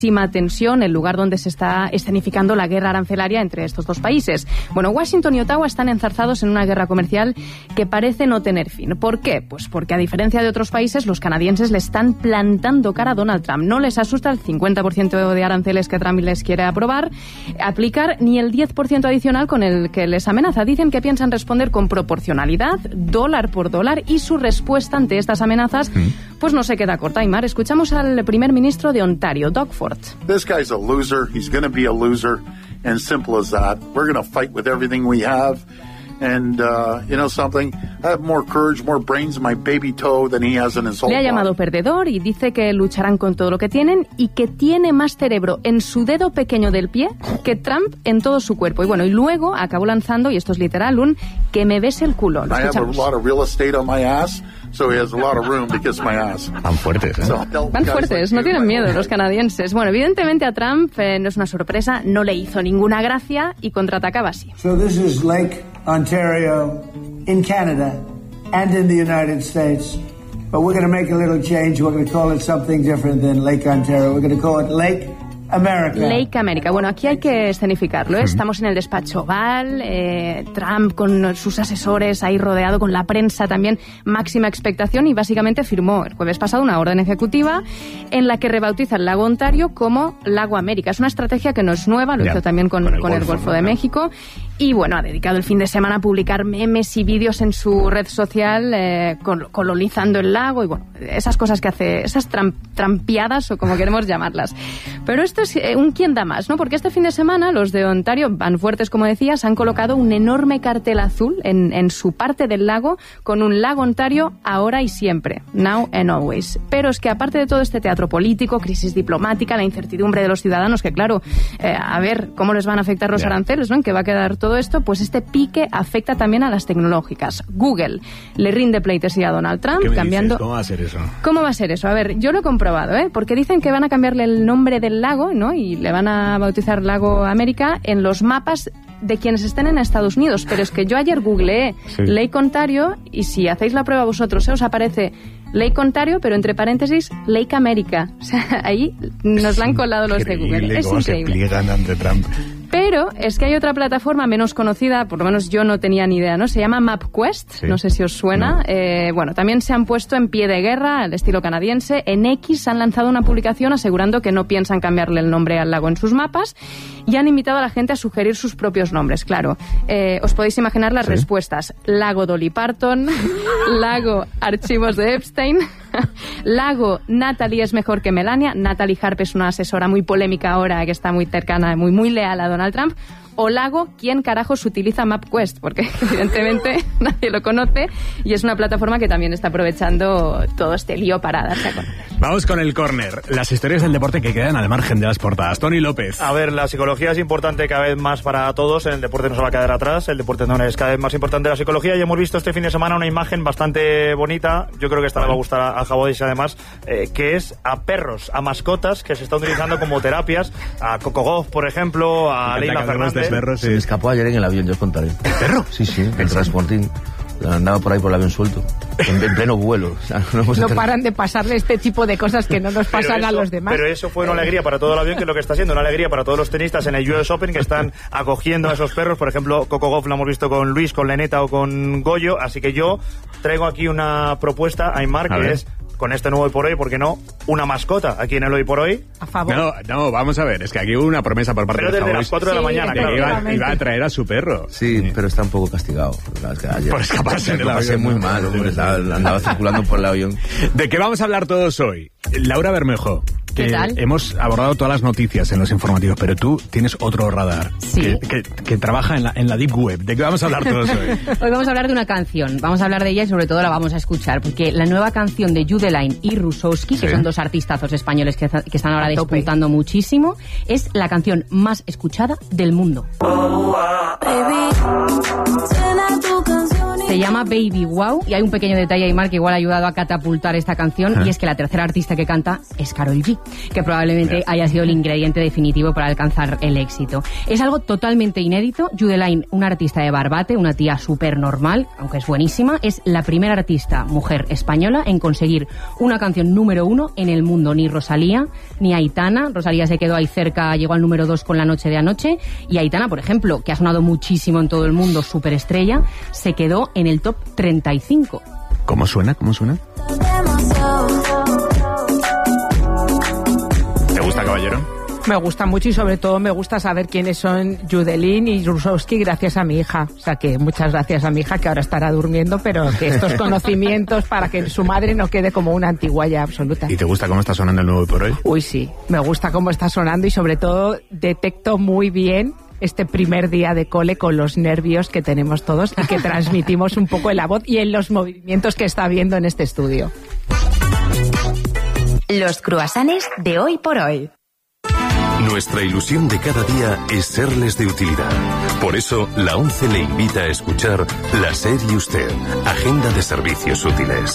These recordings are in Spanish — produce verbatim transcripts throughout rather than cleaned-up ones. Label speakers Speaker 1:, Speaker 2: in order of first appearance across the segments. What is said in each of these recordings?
Speaker 1: tensión, el lugar donde se está escenificando la guerra arancelaria entre estos dos países. Bueno, Washington y Ottawa están enzarzados en una guerra comercial que parece no tener fin. ¿Por qué? Pues porque a diferencia de otros países, los canadienses le están plantando cara a Donald Trump. No les asusta el cincuenta por ciento de aranceles que Trump les quiere aprobar, aplicar, ni el diez por ciento adicional con el que les amenaza. Dicen que piensan responder con proporcionalidad, dólar por dólar, y su respuesta ante estas amenazas pues no se queda corta. Aymar, escuchamos al primer ministro de Ontario, Doug Ford.
Speaker 2: This guy's a loser. He's going to be a loser, and simple as that. We're going to fight with everything we have. And, uh, you know something, I have more courage, more brains in my baby toe than he has in his whole
Speaker 1: Le ha llamado
Speaker 2: body.
Speaker 1: perdedor y dice que lucharán con todo lo que tienen y que tiene más cerebro en su dedo pequeño del pie que Trump en todo su cuerpo. Y bueno, y luego acabó lanzando, y esto es literal, un que me bese el culo. Lo
Speaker 2: I have a
Speaker 1: escuchamos.
Speaker 2: lot of real estate on my ass, so he has a lot of room to kiss my ass.
Speaker 3: Van fuertes, ¿eh?
Speaker 2: So,
Speaker 1: Van
Speaker 2: guys
Speaker 1: fuertes,
Speaker 2: like
Speaker 1: no
Speaker 2: you,
Speaker 1: tienen
Speaker 2: my
Speaker 1: miedo
Speaker 2: old
Speaker 1: los
Speaker 2: man.
Speaker 1: canadienses. Bueno, evidentemente a Trump eh, no es una sorpresa, no le hizo ninguna gracia y contraatacaba así.
Speaker 4: So this is Lake Ontario in Canada and in the United States. But we're going to make a little change. We're going to call it something different than Lake Ontario. We're going to call it Lake America.
Speaker 1: Lake America. Bueno, aquí hay que escenificarlo, ¿eh? Estamos en el despacho Oval, eh, Trump con sus asesores ahí rodeado, con la prensa también, máxima expectación, y básicamente firmó el jueves pasado una orden ejecutiva en la que rebautiza el lago Ontario como Lago América. Es una estrategia que no es nueva, lo
Speaker 3: Ya,
Speaker 1: hizo también con,
Speaker 3: con el
Speaker 1: con el
Speaker 3: Golfo,
Speaker 1: Golfo
Speaker 3: ¿no?
Speaker 1: de México. Y bueno, ha dedicado el fin de semana a publicar memes y vídeos en su red social eh, col- colonizando el lago y bueno, esas cosas que hace, esas tram- trampiadas o como queremos llamarlas. Pero esto es eh, un quién da más, ¿no? Porque este fin de semana los de Ontario, van fuertes como decías, han colocado un enorme cartel azul en, en su parte del lago con un lago Ontario ahora y siempre, now and always. Pero es que aparte de todo este teatro político, crisis diplomática, la incertidumbre de los ciudadanos, que claro, eh, a ver cómo les van a afectar los
Speaker 3: Ya.
Speaker 1: aranceles, ¿no? En qué va a quedar todo esto, pues este pique afecta también a las tecnológicas. Google le rinde pleitesía a Donald Trump,
Speaker 3: ¿Qué me
Speaker 1: cambiando...
Speaker 3: dices? ¿Cómo va a ser eso?
Speaker 1: ¿Cómo va a ser eso? A ver, yo lo he comprobado, ¿eh? Porque dicen que van a cambiarle el nombre del lago, ¿no? Y le van a bautizar Lago América en los mapas de quienes estén en Estados Unidos. Pero es que yo ayer googleé
Speaker 3: Sí.
Speaker 1: Lake Ontario y si hacéis la prueba vosotros, ¿eh? Os aparece Lake Ontario, pero entre paréntesis, Lake America. O sea, ahí nos la han colado los de Google.
Speaker 3: Increíble
Speaker 1: Es
Speaker 3: cómo se
Speaker 1: increíble.
Speaker 3: pliegan ante Trump.
Speaker 1: Pero es que hay otra plataforma menos conocida, por lo menos yo no tenía ni idea, ¿no? Se llama MapQuest,
Speaker 3: Sí.
Speaker 1: no sé si os suena.
Speaker 3: No.
Speaker 1: Eh, bueno, también se han puesto en pie de guerra, al estilo canadiense. En X han lanzado una publicación asegurando que no piensan cambiarle el nombre al lago en sus mapas y han invitado a la gente a sugerir sus propios nombres, claro. Eh, os podéis imaginar las
Speaker 3: Sí.
Speaker 1: respuestas. Lago Dolly Parton, Lago Archivos de Epstein, Lago Natalie es mejor que Melania. Natalie Harp es una asesora muy polémica ahora que está muy cercana, muy, muy leal a Donald Trump. O Lago, ¿quién carajos utiliza MapQuest? Porque evidentemente nadie lo conoce y es una plataforma que también está aprovechando todo este lío para darse a conocer.
Speaker 3: Vamos con el córner. Las historias del deporte que quedan al margen de las portadas. Tony López.
Speaker 5: A ver, la psicología es importante cada vez más para todos. El deporte no se va a quedar atrás. El deporte no es cada vez más importante la psicología. Y hemos visto este fin de semana una imagen bastante bonita. Yo creo que esta le va a gustar a Jabodis además, eh, que es a perros, a mascotas que se están utilizando como terapias. A Coco Gauff, por ejemplo, a Leila Fernández.
Speaker 3: Perros,
Speaker 6: Se me escapó ayer en el avión, yo os contaré.
Speaker 3: ¿El perro?
Speaker 6: Sí, sí, el transportín. Andaba por ahí por el avión suelto, en, en pleno vuelo. O sea, no hemos
Speaker 7: No
Speaker 6: ater-
Speaker 7: paran de pasarle este tipo de cosas que no nos
Speaker 5: Pero
Speaker 7: pasan a
Speaker 5: eso-
Speaker 7: los demás.
Speaker 5: Pero eso fue una alegría para todo el avión, que es lo que está siendo, una alegría para todos los tenistas en el U S Open que están acogiendo a esos perros. Por ejemplo, Coco Gauff lo hemos visto con Luis, con Leneta o con Goyo. Así que yo traigo aquí una propuesta, Aymar,
Speaker 3: A
Speaker 5: que
Speaker 3: ver.
Speaker 5: es, con este nuevo Hoy por Hoy, ¿por qué no? Una mascota aquí en el Hoy por Hoy.
Speaker 7: A favor.
Speaker 3: No, no, vamos a ver. Es que aquí hubo una promesa por parte
Speaker 5: Pero
Speaker 3: de
Speaker 5: desde
Speaker 3: Jabodis
Speaker 5: las cuatro de la
Speaker 7: Sí,
Speaker 5: mañana,
Speaker 3: que
Speaker 5: claro.
Speaker 3: iba,
Speaker 7: efectivamente.
Speaker 3: iba a traer a su perro.
Speaker 6: Sí, pero está un poco castigado. Es que ayer
Speaker 3: Por escaparse del
Speaker 6: lo pasé
Speaker 3: avión,
Speaker 6: muy
Speaker 3: ¿no?
Speaker 6: mal, hombre, estaba- andaba circulando por el avión.
Speaker 3: ¿De qué vamos a hablar todos hoy? Laura Bermejo. Que
Speaker 7: ¿Qué tal?
Speaker 3: hemos abordado todas las noticias en los informativos, pero tú tienes otro radar.
Speaker 7: Sí.
Speaker 3: Que, que- que trabaja en la, en la Deep Web. ¿De qué vamos a hablar todos hoy?
Speaker 8: Hoy vamos a hablar de una canción, vamos a hablar de ella y sobre todo la vamos a escuchar, porque la nueva canción de Judeline y Rusowski, que
Speaker 3: Sí.
Speaker 8: son dos artistazos españoles que, que están ahora
Speaker 7: A tope.
Speaker 8: despuntando muchísimo, es la canción más escuchada del mundo.
Speaker 9: Baby, suena tu canción y
Speaker 8: Se llama Baby Wow y hay un pequeño detalle, Aymar, que igual ha ayudado a catapultar esta canción, ¿eh? Y es que la tercera artista que canta es Karol G, que probablemente Mira. haya sido el ingrediente definitivo para alcanzar el éxito. Es algo totalmente inédito. Judelaine, una artista de Barbate, una tía súper normal, aunque es buenísima, es la primera artista mujer española en conseguir una canción número uno en el mundo. Ni Rosalía, ni Aitana. Rosalía se quedó ahí cerca, llegó al número dos con La noche de anoche, y Aitana, por ejemplo, que ha sonado muchísimo en todo el mundo, superestrella, se quedó en el top treinta y cinco.
Speaker 3: ¿Cómo suena? ¿Cómo suena? ¿Te gusta, caballero?
Speaker 7: Me gusta mucho y sobre todo me gusta saber quiénes son Judelaine y Rusowski gracias a mi hija. O sea que muchas gracias a mi hija, que ahora estará durmiendo, pero que estos conocimientos para que su madre no quede como una antiguaya absoluta.
Speaker 3: ¿Y te gusta cómo está sonando el nuevo Hoy por Hoy?
Speaker 7: Uy, sí, me gusta cómo está sonando y sobre todo detecto muy bien este primer día de cole con los nervios que tenemos todos y que transmitimos un poco en la voz y en los movimientos que está habiendo en este estudio.
Speaker 9: Los cruasanes de Hoy por Hoy.
Speaker 10: Nuestra ilusión de cada día es serles de utilidad. Por eso, la ONCE le invita a escuchar La SER y Usted, Agenda de Servicios Útiles.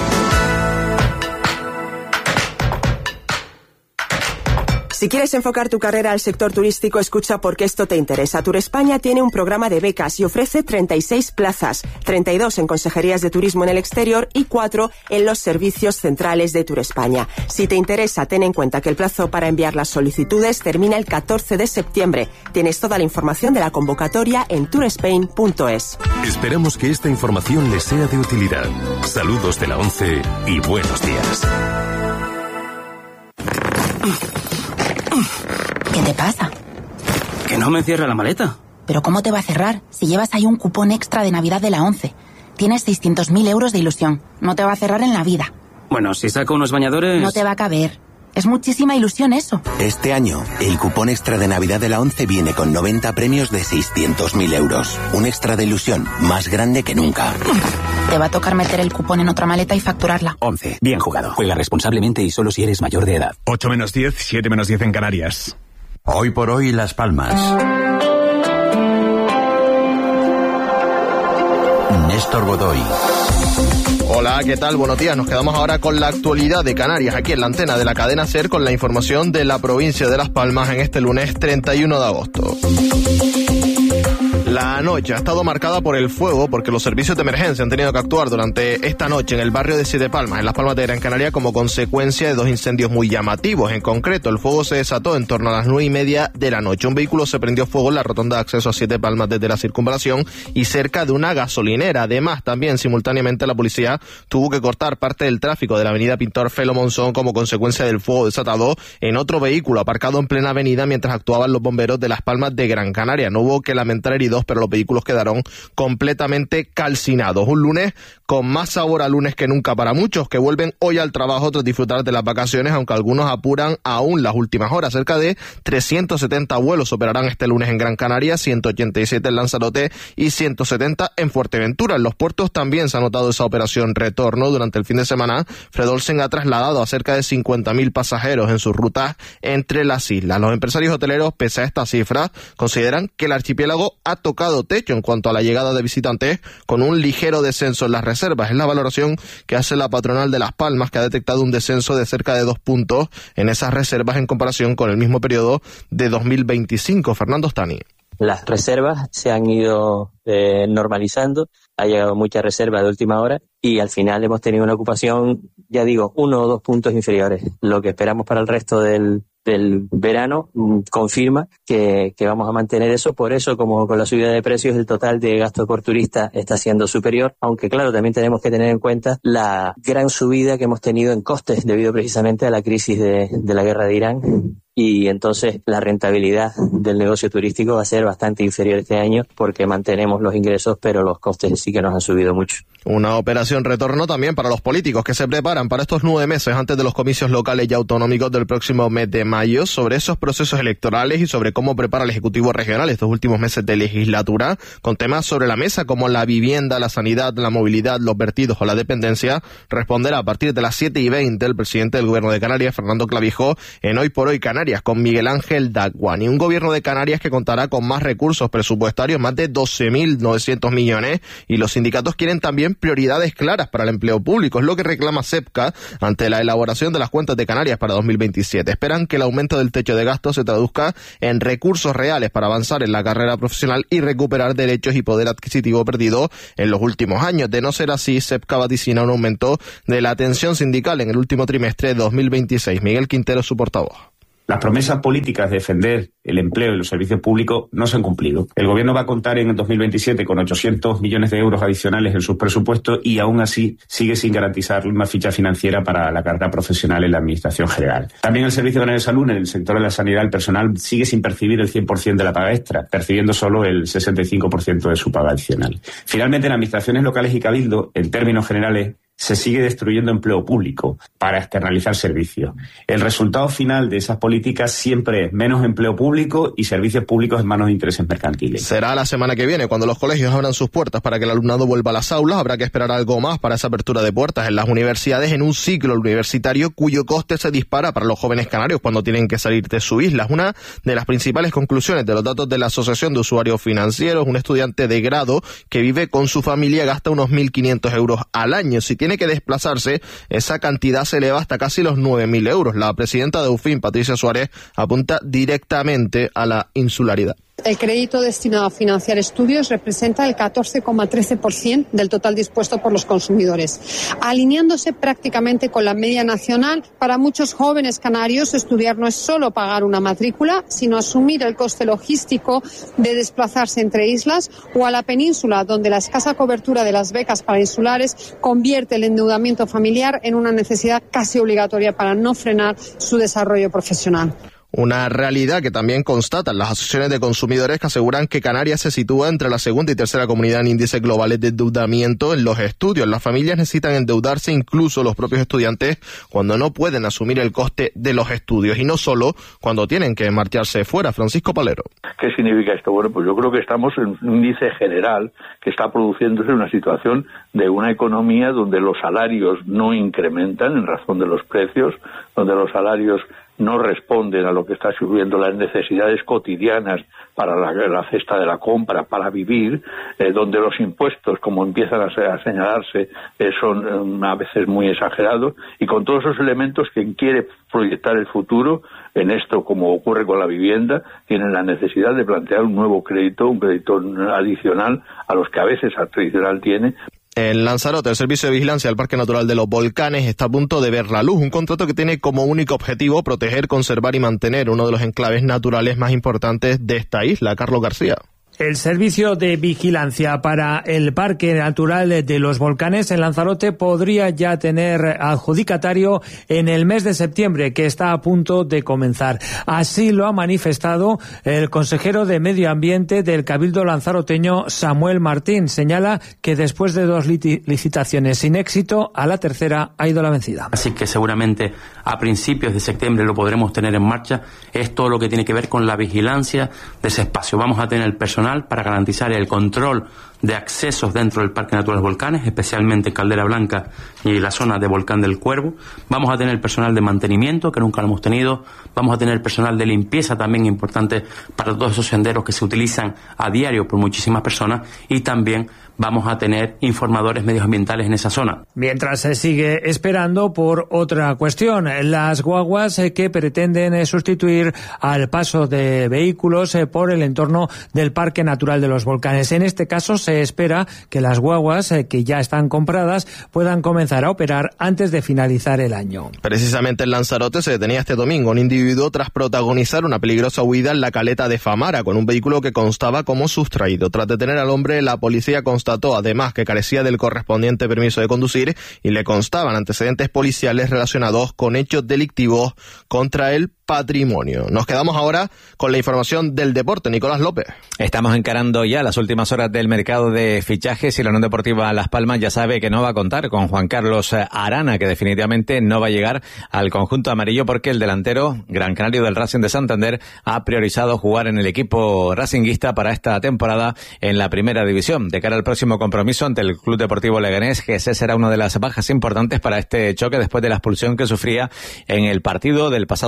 Speaker 11: Si quieres enfocar tu carrera al sector turístico, escucha porque esto te interesa. Turespaña tiene un programa de becas y ofrece treinta y seis plazas, treinta y dos en consejerías de turismo en el exterior y cuatro en los servicios centrales de Turespaña. Si te interesa, ten en cuenta que el plazo para enviar las solicitudes termina el catorce de septiembre. Tienes toda la información de la convocatoria en tourspain punto es.
Speaker 10: Esperamos que esta información les sea de utilidad. Saludos de la ONCE y buenos días.
Speaker 9: ¿Qué te pasa?
Speaker 12: Que no me cierra la maleta.
Speaker 9: ¿Pero cómo te va a cerrar si llevas ahí un cupón extra de Navidad de la ONCE? Tienes seiscientos mil euros de ilusión. No te va a cerrar en la vida.
Speaker 12: Bueno, si saco unos bañadores...
Speaker 9: No te va a caber. Es muchísima ilusión eso.
Speaker 13: Este año, el cupón extra de Navidad de la ONCE viene con noventa premios de seiscientos mil euros. Un extra de ilusión más grande que nunca.
Speaker 9: Te va a tocar meter el cupón en otra maleta y facturarla.
Speaker 12: ONCE. Bien jugado. Juega responsablemente y solo si eres mayor de edad.
Speaker 3: ocho menos diez, siete menos diez en Canarias.
Speaker 14: Hoy por Hoy Las Palmas. Néstor Godoy.
Speaker 15: Hola, ¿qué tal? Buenos días. Nos quedamos ahora con la actualidad de Canarias, aquí en la antena de la cadena SER, con la información de la provincia de Las Palmas en este lunes treinta y uno de agosto. La noche ha estado marcada por el fuego porque los servicios de emergencia han tenido que actuar durante esta noche en el barrio de Siete Palmas, en Las Palmas de Gran Canaria, como consecuencia de dos incendios muy llamativos. En concreto, el fuego se desató en torno a las nueve y media de la noche. Un vehículo se prendió fuego en la rotonda de acceso a Siete Palmas desde la circunvalación y cerca de una gasolinera. Además, también simultáneamente la policía tuvo que cortar parte del tráfico de la avenida Pintor Felo Monzón como consecuencia del fuego desatado en otro vehículo aparcado en plena avenida mientras actuaban los bomberos de Las Palmas de Gran Canaria. No hubo que lamentar heridos, pero los vehículos quedaron completamente calcinados. Un lunes con más sabor a lunes que nunca para muchos, que vuelven hoy al trabajo tras disfrutar de las vacaciones, aunque algunos apuran aún las últimas horas. Cerca de trescientos setenta vuelos operarán este lunes en Gran Canaria, ciento ochenta y siete en Lanzarote y ciento setenta en Fuerteventura. En los puertos también se ha notado esa operación retorno. Durante el fin de semana, Fred Olsen ha trasladado a cerca de cincuenta mil pasajeros en sus rutas entre las islas. Los empresarios hoteleros, pese a esta cifra, consideran que el archipiélago ha tocado techo en cuanto a la llegada de visitantes, con un ligero descenso en las reservas. Es la valoración que hace la patronal de Las Palmas, que ha detectado un descenso de cerca de dos puntos en esas reservas en comparación con el mismo periodo de dos mil veinticinco. Fernando Stani.
Speaker 16: Las reservas se han ido eh, normalizando, ha llegado mucha reserva de última hora y al final hemos tenido una ocupación, ya digo, uno o dos puntos inferiores. Lo que esperamos para el resto del del verano mmm, confirma que, que vamos a mantener eso. Por eso, como con la subida de precios, el total de gasto por turista está siendo superior, aunque claro, también tenemos que tener en cuenta la gran subida que hemos tenido en costes debido precisamente a la crisis de, de la guerra de Irán. Y entonces la rentabilidad del negocio turístico va a ser bastante inferior este año porque mantenemos los ingresos, pero los costes sí que nos han subido mucho.
Speaker 15: Una operación retorno también para los políticos que se preparan para estos nueve meses antes de los comicios locales y autonómicos del próximo mes de mayo. Sobre esos procesos electorales y sobre cómo prepara el Ejecutivo Regional estos últimos meses de legislatura, con temas sobre la mesa como la vivienda, la sanidad, la movilidad, los vertidos o la dependencia, responderá a partir de las siete y veinte el presidente del Gobierno de Canarias, Fernando Clavijo, en Hoy por Hoy Canarias. Canarias, con Miguel Ángel Daguán, y un gobierno de Canarias que contará con más recursos presupuestarios, más de doce mil novecientos millones, y los sindicatos quieren también prioridades claras para el empleo público, es lo que reclama SEPCA ante la elaboración de las cuentas de Canarias para dos mil veintisiete. Esperan que el aumento del techo de gasto se traduzca en recursos reales para avanzar en la carrera profesional y recuperar derechos y poder adquisitivo perdido en los últimos años. De no ser así, SEPCA vaticina un aumento de la tensión sindical en el último trimestre de dos mil veintiséis. Miguel Quintero, su portavoz.
Speaker 17: Las promesas políticas de defender el empleo y los servicios públicos no se han cumplido. El Gobierno va a contar en el dos mil veintisiete con ochocientos millones de euros adicionales en sus presupuestos y aún así sigue sin garantizar una ficha financiera para la carrera profesional en la Administración General. También el Servicio Canario de Salud, en el sector de la sanidad, el personal sigue sin percibir el cien por ciento de la paga extra, percibiendo solo el sesenta y cinco por ciento de su paga adicional. Finalmente, en administraciones locales y cabildo, en términos generales, se sigue destruyendo empleo público para externalizar servicios. El resultado final de esas políticas siempre es menos empleo público y servicios públicos en manos de intereses mercantiles.
Speaker 15: Será la semana que viene cuando los colegios abran sus puertas para que el alumnado vuelva a las aulas. Habrá que esperar algo más para esa apertura de puertas en las universidades en un ciclo universitario cuyo coste se dispara para los jóvenes canarios cuando tienen que salir de su isla. Una de las principales conclusiones de los datos de la Asociación de Usuarios Financieros, un estudiante de grado que vive con su familia gasta unos mil quinientos euros al año. Si tiene que desplazarse, esa cantidad se eleva hasta casi los nueve mil euros. La presidenta de U F I M, Patricia Suárez, apunta directamente a la insularidad.
Speaker 18: El crédito destinado a financiar estudios representa el catorce coma trece por ciento del total dispuesto por los consumidores, alineándose prácticamente con la media nacional. Para muchos jóvenes canarios, estudiar no es solo pagar una matrícula, sino asumir el coste logístico de desplazarse entre islas o a la península, donde la escasa cobertura de las becas para insulares convierte el endeudamiento familiar en una necesidad casi obligatoria para no frenar su desarrollo profesional.
Speaker 15: Una realidad que también constatan las asociaciones de consumidores, que aseguran que Canarias se sitúa entre la segunda y tercera comunidad en índices globales de endeudamiento en los estudios. Las familias necesitan endeudarse, incluso los propios estudiantes, cuando no pueden asumir el coste de los estudios, y no solo cuando tienen que marcharse fuera. Francisco Palero.
Speaker 19: ¿Qué significa esto? Bueno, pues yo creo que estamos en un índice general que está produciéndose una situación de una economía donde los salarios no incrementan en razón de los precios, donde los salarios no responden a lo que está subiendo las necesidades cotidianas para la, la cesta de la compra, para vivir, eh, donde los impuestos, como empiezan a, a señalarse, eh, son eh, a veces muy exagerados, y con todos esos elementos, quien quiere proyectar el futuro en esto, como ocurre con la vivienda, tienen la necesidad de plantear un nuevo crédito, un crédito adicional a los que a veces el tradicional tiene.
Speaker 15: En Lanzarote, el Servicio de Vigilancia del Parque Natural de los Volcanes está a punto de ver la luz, un contrato que tiene como único objetivo proteger, conservar y mantener uno de los enclaves naturales más importantes de esta isla. Carlos García.
Speaker 20: El Servicio de Vigilancia para el Parque Natural de los Volcanes en Lanzarote podría ya tener adjudicatario en el mes de septiembre, que está a punto de comenzar. Así lo ha manifestado el consejero de Medio Ambiente del Cabildo lanzaroteño, Samuel Martín. Señala que después de dos licitaciones sin éxito, a la tercera ha ido la vencida.
Speaker 21: Así que seguramente a principios de septiembre lo podremos tener en marcha. Es todo lo que tiene que ver con la vigilancia de ese espacio. Vamos a tener el personal para garantizar el control de accesos dentro del Parque Natural de los Volcanes, especialmente Caldera Blanca y la zona de Volcán del Cuervo. Vamos a tener personal de mantenimiento, que nunca lo hemos tenido. Vamos a tener personal de limpieza, también importante para todos esos senderos que se utilizan a diario por muchísimas personas. Y también vamos a tener informadores medioambientales en esa zona.
Speaker 20: Mientras se sigue esperando por otra cuestión, las guaguas que pretenden sustituir al paso de vehículos por el entorno del Parque Natural de los Volcanes. En este caso se espera que las guaguas que ya están compradas puedan comenzar a operar antes de finalizar el año.
Speaker 15: Precisamente en Lanzarote se detenía este domingo un individuo tras protagonizar una peligrosa huida en la caleta de Famara con un vehículo que constaba como sustraído. Tras detener al hombre, la policía constató además que carecía del correspondiente permiso de conducir y le constaban antecedentes policiales relacionados con hechos delictivos contra el patrimonio. Nos quedamos ahora con la información del deporte. Nicolás López.
Speaker 22: Estamos encarando ya las últimas horas del mercado de fichajes y la Unión Deportiva Las Palmas ya sabe que no va a contar con Juan Carlos Arana, que definitivamente no va a llegar al conjunto amarillo porque el delantero gran canario del Racing de Santander ha priorizado jugar en el equipo racinguista para esta temporada en la primera división. De cara al próximo compromiso ante el Club Deportivo Leganés, Jesé será una de las bajas importantes para este choque después de la expulsión que sufría en el partido del pasado fin de semana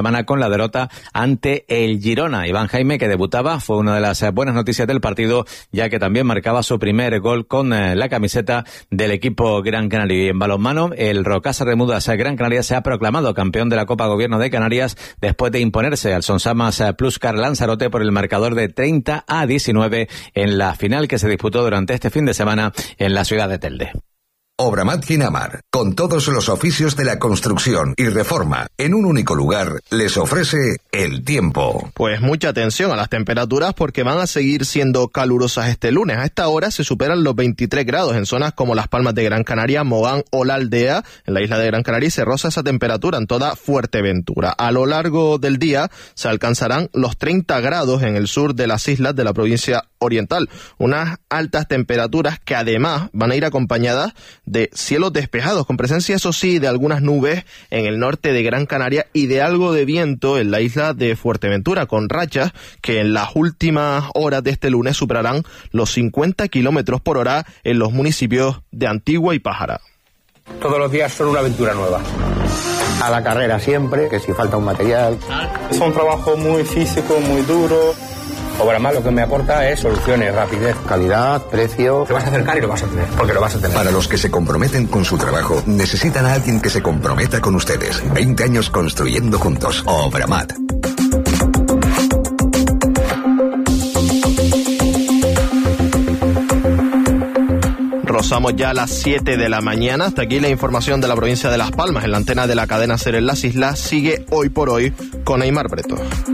Speaker 22: semana con la derrota ante el Girona. Iván Jaime, que debutaba, fue una de las buenas noticias del partido, ya que también marcaba su primer gol con la camiseta del equipo Gran Canaria. Y en balonmano, el Rocasa Remudas Gran Canaria se ha proclamado campeón de la Copa Gobierno de Canarias después de imponerse al Sonsamas Pluscar Lanzarote por el marcador de treinta a diecinueve en la final que se disputó durante este fin de semana en la ciudad de Telde.
Speaker 2: Obramat Ginamar, con todos los oficios de la construcción y reforma en un único lugar, les ofrece el tiempo.
Speaker 15: Pues mucha atención a las temperaturas porque van a seguir siendo calurosas este lunes. A esta hora se superan los veintitrés grados en zonas como Las Palmas de Gran Canaria, Mogán o La Aldea. En la isla de Gran Canaria se roza esa temperatura en toda Fuerteventura. A lo largo del día se alcanzarán los treinta grados en el sur de las islas de la provincia oriental. Unas altas temperaturas que además van a ir acompañadas de cielos despejados, con presencia, eso sí, de algunas nubes en el norte de Gran Canaria y de algo de viento en la isla de Fuerteventura, con rachas que en las últimas horas de este lunes superarán los cincuenta kilómetros por hora en los municipios de Antigua y Pájara.
Speaker 4: Todos los días son una aventura nueva. A la carrera siempre, que si falta un material.
Speaker 23: Es un trabajo muy físico, muy duro.
Speaker 4: Obramat lo que me aporta es soluciones, rapidez, calidad, precio. Te vas a acercar y lo vas a tener, porque lo vas a tener.
Speaker 2: Para los que se comprometen con su trabajo, necesitan a alguien que se comprometa con ustedes. veinte años construyendo juntos. Obramat.
Speaker 15: Rozamos ya a las siete de la mañana. Hasta aquí la información de la provincia de Las Palmas. En la antena de la cadena SER en las islas sigue Hoy por Hoy con Aymar Breto.